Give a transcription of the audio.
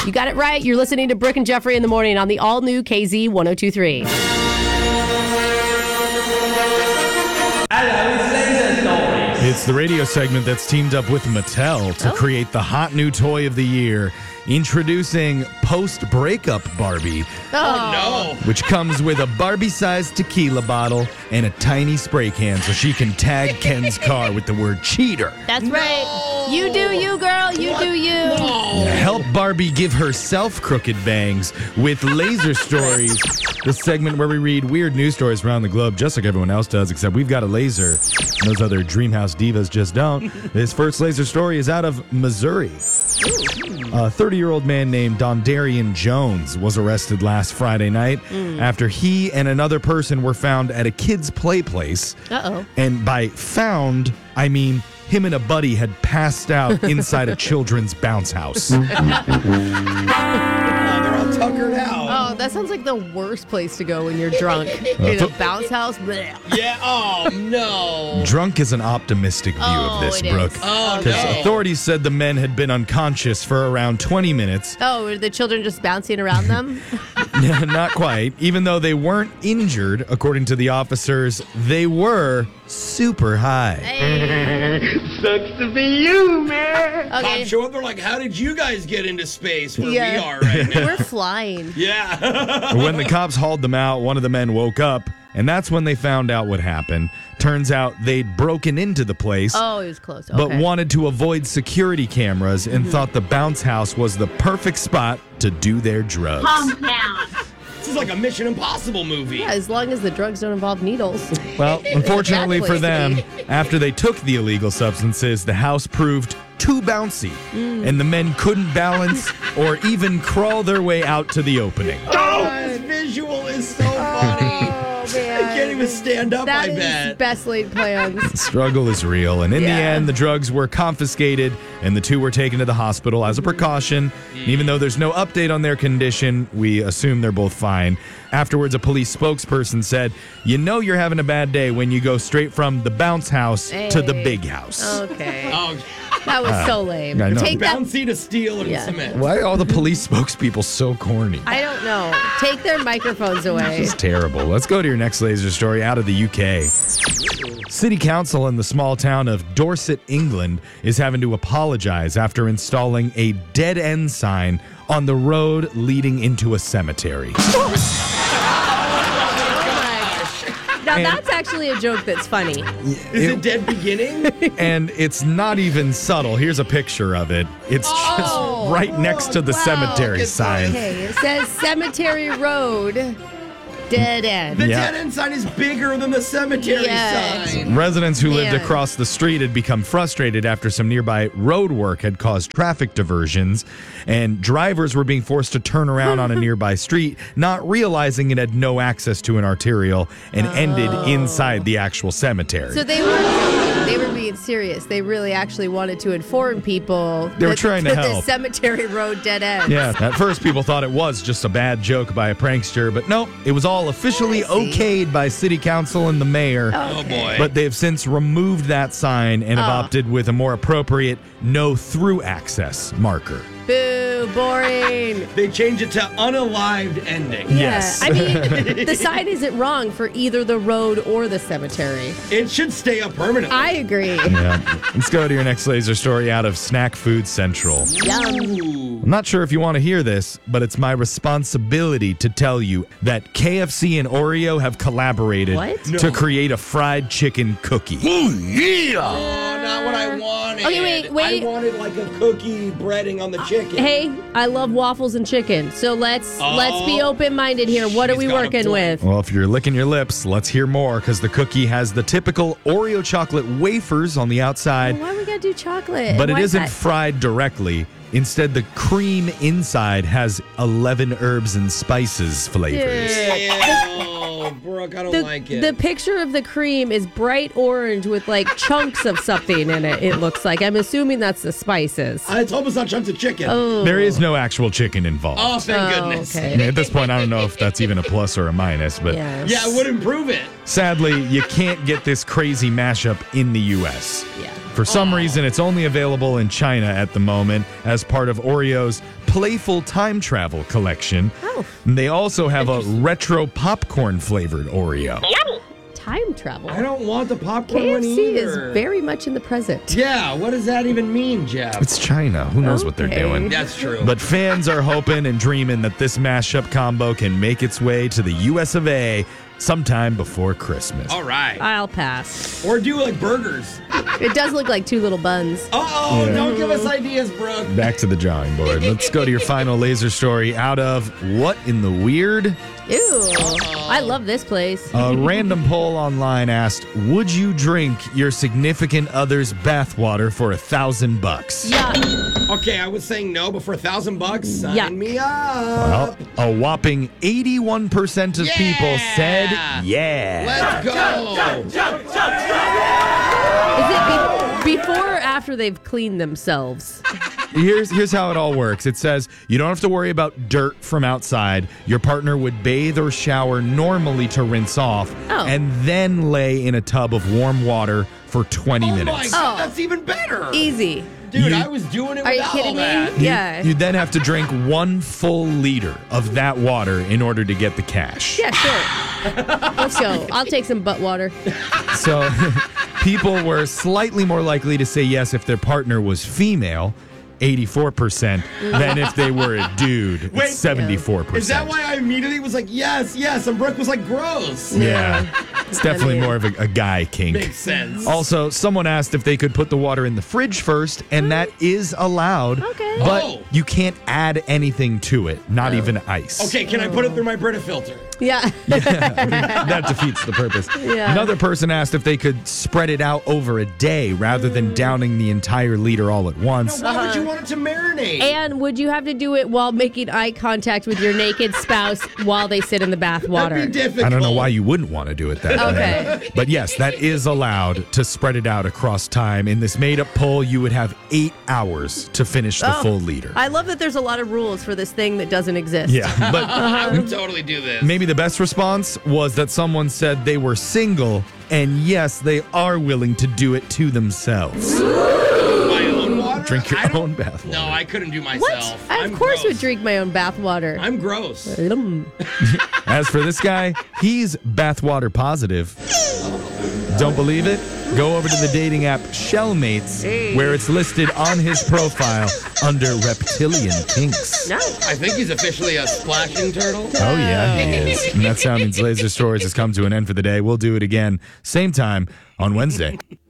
You got it right. You're listening to Brooke and Jeffrey in the morning on the all-new KZ 102.3. It's the radio segment that's teamed up with Mattel to create the hot new toy of the year, introducing post-breakup Barbie, which comes with a Barbie-sized tequila bottle and a tiny spray can so she can tag Ken's car with the word cheater. That's right. You do you, girl. You do you. Help Barbie give herself crooked bangs with Laser Stories, the segment where we read weird news stories around the globe just like everyone else does, except we've got a laser. Those other Dreamhouse divas just don't. This first Laser Story is out of Missouri. A 30-year-old man named Dondarian Jones was arrested last Friday night after he and another person were found at a kid's play place. And by found, I mean him and a buddy had passed out inside a children's bounce house. They're all tuckered out. Oh, that sounds like the worst place to go when you're drunk. In a bounce house. Blech. Yeah, oh no. Drunk is an optimistic view of this, it Brooke. is. Oh, Because no. authorities said the men had been unconscious for around 20 minutes. Oh, were the children just bouncing around them? Not quite. Even though they weren't injured, according to the officers, they were super high. Sucks to be you, man. Okay. Cops show up, they're like, how did you guys get into space where we Yeah. are right now? We're flying. Yeah. When the cops hauled them out, one of the men woke up, and that's when they found out what happened. Turns out they'd broken into the place, Oh, it was close. but Okay. wanted to avoid security cameras and thought the bounce house was the perfect spot to do their drugs. Calm down. This is like a Mission Impossible movie. Yeah, as long as the drugs don't involve needles. Well, unfortunately That for place to them, be. after they took the illegal substances, the house proved too bouncy, and the men couldn't balance or even crawl their way out to the opening. This visual is so funny. Oh, I man. can't even stand up, That I is bet. best laid plans. The struggle is real, and in the Yeah. end, the drugs were confiscated, and the two were taken to the hospital as a precaution. And even though there's no update on their condition, we assume they're both fine. Afterwards, a police spokesperson said, "You know you're having a bad day when you go straight from the bounce house to the Hey. big house." Okay. Oh, That was so lame. I know. Take that. bouncy to steel and Yeah. cement. Why are all the police spokespeople so corny? I don't know. Take their microphones away. It's terrible. Let's go to your next laser story out of the UK. City Council in the small town of Dorset, England, is having to apologize after installing a dead end sign on the road leading into a cemetery. Now, And- that's actually a joke that's funny. Is it dead beginning? And it's not even subtle. Here's a picture of it. It's just right next to the cemetery good sign. Okay, it says Cemetery Road, dead end. The Yeah. dead end sign is bigger than the cemetery Yeah. sign. Residents who lived Man. across the street had become frustrated after some nearby road work had caused traffic diversions, and drivers were being forced to turn around on a nearby street, not realizing it had no access to an arterial and ended inside the actual cemetery. So they were being serious. They really actually wanted to inform people They were trying to that help. the Cemetery Road dead end. Yeah, at first people thought it was just a bad joke by a prankster, but no, it was all officially I see. okayed by city council and the mayor. Oh, boy. But they have since removed that sign and have opted with a more appropriate no through access marker. Boo, boring. They changed it to unalived ending. Yes. Yeah, I mean, the sign isn't wrong for either the road or the cemetery. It should stay up permanently. I agree. Yeah. Let's go to your next laser story out of Snack Food Central. Yum. Ooh. I'm not sure if you want to hear this, but it's my responsibility to tell you that KFC and Oreo have collaborated What? to create a fried chicken cookie. Oh, not what I wanted. Okay, wait. I wanted like a cookie breading on the chicken. Hey, I love waffles and chicken, so let's be open-minded here. What are She's we got a working point. with? Well, if you're licking your lips, let's hear more because the cookie has the typical Oreo chocolate wafers on the outside, Why we gotta do chocolate? but it Why isn't that? fried directly. Instead, the cream inside has 11 herbs and spices flavors. Ew, Brooke, I don't like it. The picture of the cream is bright orange with like chunks of something in it. It looks like. I'm assuming that's the spices. It's almost not chunks of chicken. There is no actual chicken involved. Oh, thank Oh, goodness. okay. And at this point, I don't know if that's even a plus or a minus, but Yes. Yeah, it would improve it. sadly, you can't get this crazy mashup in the U.S. Yeah. For some reason, it's only available in China at the moment as part of Oreo's playful time travel collection. Oh. And they also have a retro popcorn flavored Oreo. Time travel. I don't want the popcorn one KFC either. is very much in the present. Yeah, what does that even mean, Jeff? It's China. Who knows what they're Okay. doing? That's true. But fans are hoping and dreaming that this mashup combo can make its way to the US of A sometime before Christmas. All right. I'll pass. Or do like burgers. It does look like two little buns. Uh-oh, Yeah. don't give us ideas, Brooke. Back to the drawing board. Let's go to your final laser story out of What in the Weird? Ew. I love this place. A random poll online asked, would you drink your significant other's bathwater for $1,000? Yeah. Okay, I was saying no, but for $1,000, sign Yuck. me up. Well, a whopping 81% of people said yeah. Let's go. Is it before or after they've cleaned themselves? Here's how it all works. It says you don't have to worry about dirt from outside. Your partner would bathe or shower normally to rinse off and then lay in a tub of warm water for 20 Oh my minutes. God, that's even better. Easy. Dude, I was doing it Are you without kidding all that. me? Yeah. You then have to drink 1 full liter of that water in order to get the cash. Yeah, sure. Let's go. I'll take some butt water. So people were slightly more likely to say yes if their partner was female, 84%, than if they were a dude, Wait, 74%. Is that why I immediately was like, yes, and Brooke was like, gross? Yeah. It's definitely more of a guy kink. Makes sense. Also, someone asked if they could put the water in the fridge first, and that is allowed. Okay. But Oh. you can't add anything to it, not even ice. Okay, can I put it through my Brita filter? Yeah. That defeats the purpose. Yeah. Another person asked if they could spread it out over a day rather than downing the entire liter all at once. Why would you want it to marinate? And would you have to do it while making eye contact with your naked spouse while they sit in the bath water? That'd be difficult. I don't know why you wouldn't want to do it that way. Okay. But yes, that is allowed to spread it out across time. In this made-up poll, you would have 8 hours to finish the full liter. I love that there's a lot of rules for this thing that doesn't exist. Yeah, but I would totally do this. maybe the best response was that someone said they were single, and yes, they are willing to do it to themselves. My own water? Drink your I don't- own bath water. No, I couldn't do What? myself. I, I'm of course, gross. would drink my own bath water. I'm gross. As for this guy, he's bathwater positive. Don't believe it? Go over to the dating app Shellmates, where it's listed on his profile under reptilian kinks. No. I think he's officially a splashing turtle. Oh, yeah, he is. And that Sound Means Laser Stories has come to an end for the day. We'll do it again, same time on Wednesday.